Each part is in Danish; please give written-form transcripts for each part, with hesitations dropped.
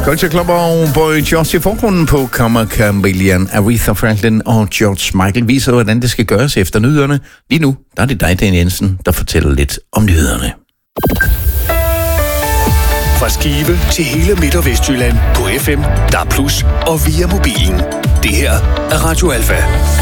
Culture Club og Boy George i forgrunden på Kammer Chameleon, Aretha Franklin og George Michael viser, hvordan det skal gøres efter nyhederne. Lige nu, der er det dig, Dan Jensen, der fortæller lidt om nyhederne. Fra Skive til hele Midt- og Vestjylland på FM, DAB+ og via mobilen. Det her er Radio Alfa.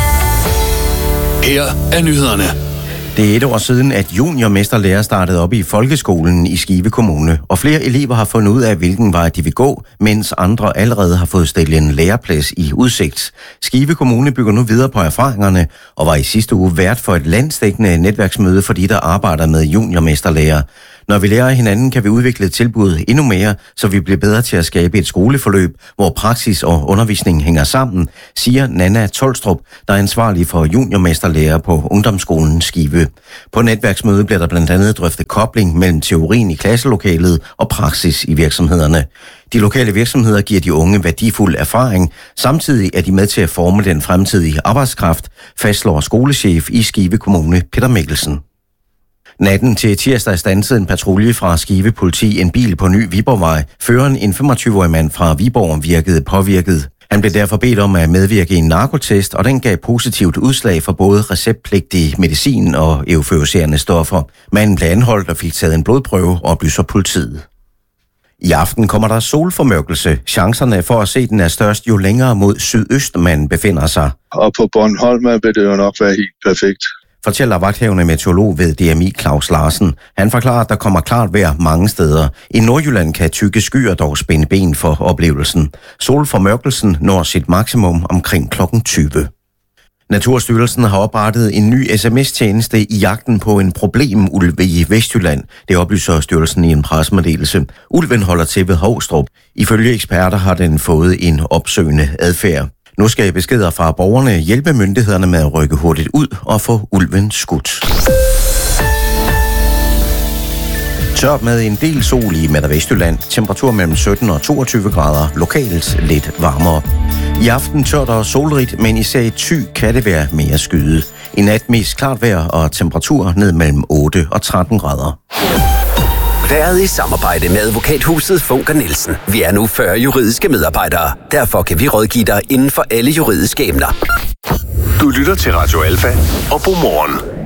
Her er nyhederne. Det er 1 år siden, at juniormesterlærer startede op i folkeskolen i Skive Kommune, og flere elever har fundet ud af, hvilken vej de vil gå, mens andre allerede har fået stillet en læreplads i udsigt. Skive Kommune bygger nu videre på erfaringerne, og var i sidste uge vært for et landsdækkende netværksmøde for de, der arbejder med juniormesterlærer. Når vi lærer hinanden, kan vi udvikle tilbuddet endnu mere, så vi bliver bedre til at skabe et skoleforløb, hvor praksis og undervisning hænger sammen, siger Nana Tolstrup, der er ansvarlig for juniormesterlærer på Ungdomsskolen Skive. På netværksmødet bliver der blandt andet drøftet kobling mellem teorien i klasselokalet og praksis i virksomhederne. De lokale virksomheder giver de unge værdifuld erfaring, samtidig er de med til at forme den fremtidige arbejdskraft, fastslår skolechef i Skive Kommune Peter Mikkelsen. Natten til tirsdag standsede en patrulje fra Skive Politi en bil på Ny Viborgvej. Føreren, en 25-årig mand fra Viborg, virkede påvirket. Han blev derfor bedt om at medvirke i en narkotest, og den gav positivt udslag for både receptpligtig medicin og euforiserende stoffer. Manden blev anholdt og fik taget en blodprøve, oplyser politiet. I aften kommer der solformørkelse. Chancerne for at se den er størst, jo længere mod sydøst man befinder sig. Og på Bornholm vil det jo nok være helt perfekt, fortæller vagthavende meteorolog ved DMI Claus Larsen. Han forklarer, at der kommer klart vejr mange steder. I Nordjylland kan tykke skyer dog spænde ben for oplevelsen. Solformørkelsen når sit maksimum omkring kl. 20. Naturstyrelsen har oprettet en ny sms-tjeneste i jagten på en problemulv i Vestjylland. Det oplyser styrelsen i en pressemeddelelse. Ulven holder til ved Hovstrup. Ifølge eksperter har den fået en opsøgende adfærd. Nu skal beskeder fra borgerne hjælpe myndighederne med at rykke hurtigt ud og få ulven skudt. Tørt med en del sol i Midt- og Vestjylland. Temperatur mellem 17 og 22 grader. Lokalt lidt varmere. I aften tørt og solrigt, men især i Thy kan det være mere skyet. I nat mest klart vejr og temperatur ned mellem 8 og 13 grader. Været i samarbejde med advokathuset Funker Nielsen. Vi er nu 40 juridiske medarbejdere. Derfor kan vi rådgive dig inden for alle juridiske emner. Du lytter til Radio Alfa og Godmorgen.